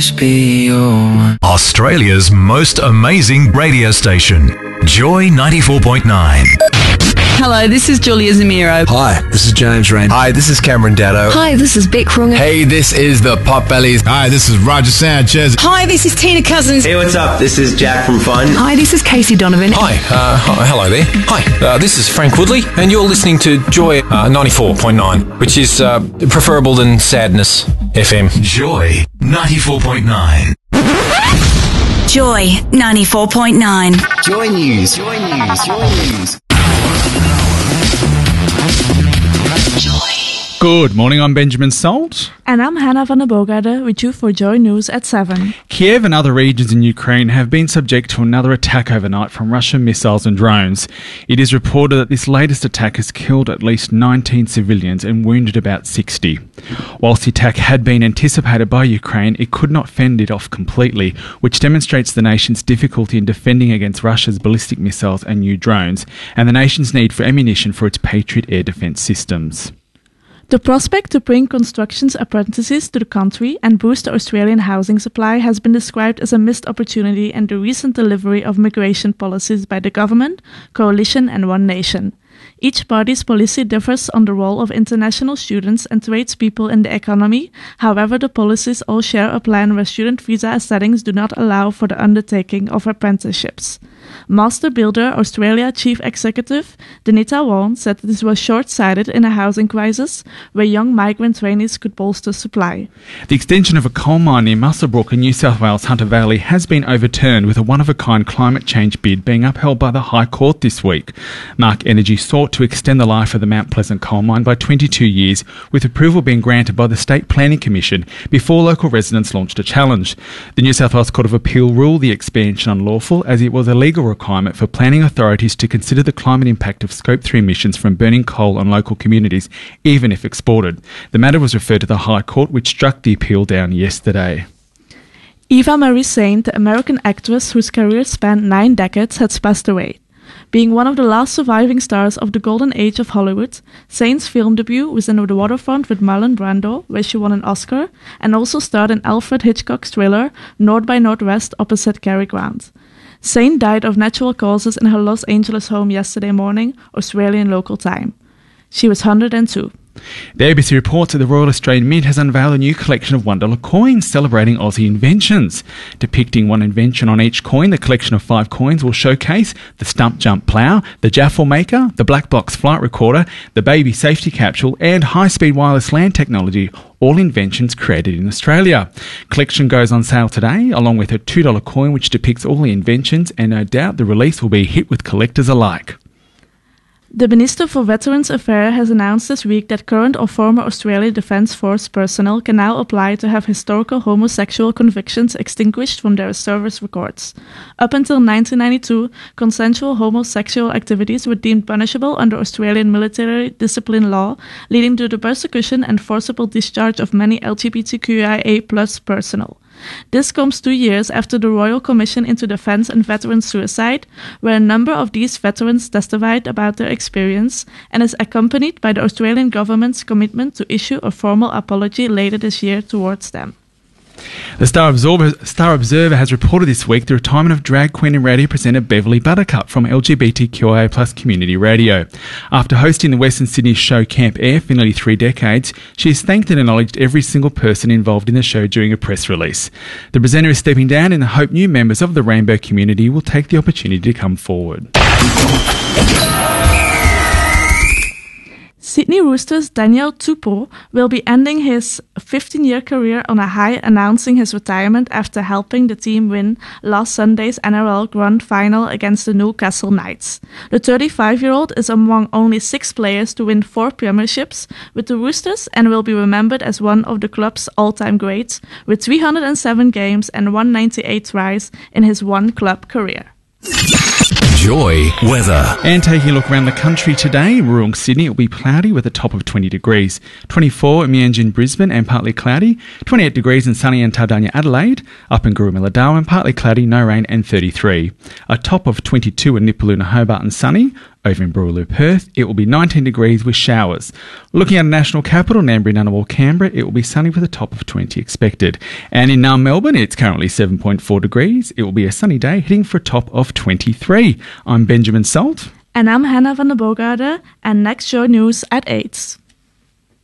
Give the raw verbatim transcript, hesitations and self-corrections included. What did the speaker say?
Be your one. Australia's most amazing radio station, Joy ninety-four point nine. Hello, this is Julia Zamiro. Hi, this is James Rain. Hi, this is Cameron Daddo. Hi, this is Beck Runga. Hey, this is the Potbellies. Hi, this is Roger Sanchez. Hi, this is Tina Cousins. Hey, what's up? This is Jack from Fun. Hi, this is Casey Donovan. Hi, uh, hi hello there. Hi, uh, this is Frank Woodley, and you're listening to Joy uh, ninety-four point nine, which is uh, preferable than Sadness F M. Joy ninety-four point nine. Joy ninety-four point nine. Joy News. Joy News. Joy News. Good morning, I'm Benjamin Salt. And I'm Hannah van der Boogaarde with you for Joy News at seven. Kiev and other regions in Ukraine have been subject to another attack overnight from Russian missiles and drones. It is reported that this latest attack has killed at least nineteen civilians and wounded about sixty. Whilst the attack had been anticipated by Ukraine, it could not fend it off completely, which demonstrates the nation's difficulty in defending against Russia's ballistic missiles and new drones, and the nation's need for ammunition for its Patriot air defence systems. The prospect to bring construction apprentices to the country and boost the Australian housing supply has been described as a missed opportunity in the recent delivery of migration policies by the government, coalition and One Nation. Each party's policy differs on the role of international students and tradespeople in the economy. However, the policies all share a plan where student visa settings do not allow for the undertaking of apprenticeships. Master Builder Australia Chief Executive Denita Wong said that this was short-sighted in a housing crisis where young migrant trainees could bolster supply. The extension of a coal mine near Muswellbrook in New South Wales Hunter Valley has been overturned, with a one-of-a-kind climate change bid being upheld by the High Court this week. Mark Energy sought to extend the life of the Mount Pleasant coal mine by twenty-two years, with approval being granted by the State Planning Commission before local residents launched a challenge. The New South Wales Court of Appeal ruled the expansion unlawful, as it was a legal requirement for planning authorities to consider the climate impact of Scope three emissions from burning coal on local communities, even if exported. The matter was referred to the High Court, which struck the appeal down yesterday. Eva Marie Saint, the American actress whose career spanned nine decades, has passed away. Being one of the last surviving stars of the golden age of Hollywood, Saint's film debut was in The Waterfront with Marlon Brando, where she won an Oscar, and also starred in Alfred Hitchcock's thriller North by Northwest opposite Cary Grant. Saint died of natural causes in her Los Angeles home yesterday morning, Australian local time. She was one hundred and two. The A B C reports that the Royal Australian Mint has unveiled a new collection of one dollar coins celebrating Aussie inventions. Depicting one invention on each coin, the collection of five coins will showcase the stump jump plough, the Jaffle maker, the black box flight recorder, the baby safety capsule and high-speed wireless LAN technology, all inventions created in Australia. Collection goes on sale today, along with a two dollar coin which depicts all the inventions, and no doubt the release will be a hit with collectors alike. The Minister for Veterans Affairs has announced this week that current or former Australian Defence Force personnel can now apply to have historical homosexual convictions extinguished from their service records. Up until nineteen ninety-two, consensual homosexual activities were deemed punishable under Australian military discipline law, leading to the persecution and forcible discharge of many L G B T Q I A plus personnel. This comes two years after the Royal Commission into Defence and Veterans Suicide, where a number of these veterans testified about their experience, and is accompanied by the Australian government's commitment to issue a formal apology later this year towards them. The Star Observer, Star Observer has reported this week the retirement of drag queen and radio presenter Beverly Buttercup from L G B T Q I A plus community radio. After hosting the Western Sydney show Camp Air for nearly three decades, she has thanked and acknowledged every single person involved in the show during a press release. The presenter is stepping down, and I hope new members of the rainbow community will take the opportunity to come forward. Sydney Roosters' Daniel Tupou will be ending his fifteen-year career on a high, announcing his retirement after helping the team win last Sunday's N R L Grand Final against the Newcastle Knights. The thirty-five-year-old is among only six players to win four premierships with the Roosters and will be remembered as one of the club's all-time greats, with three hundred seven games and one hundred ninety-eight tries in his one-club career. Joy weather. And taking a look around the country today, rural Sydney, it will be cloudy with a top of twenty degrees. twenty-four at Meanjin, Brisbane, and partly cloudy. twenty-eight degrees in sunny and Tardania, Adelaide. Up in Gurumilla, Darwin, partly cloudy, no rain, and thirty-three. A top of twenty-two in Nipaluna, Hobart, and sunny. Over in Brooroo, Perth, it will be nineteen degrees with showers. Looking at the national capital, Nambury, Ngunnawal, Canberra, it will be sunny with a top of twenty expected. And in uh, Melbourne, it's currently seven point four degrees. It will be a sunny day, hitting for a top of twenty-three. I'm Benjamin Salt. And I'm Hannah van der Bogarde, and next show news at eight.